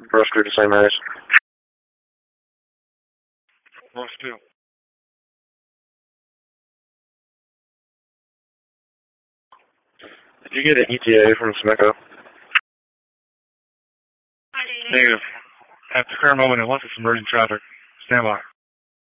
Brush Street, the same areas. Ross 2. Did you get an ETA from Smecco? Negative. At the current moment, unless it's emerging traffic, stand by.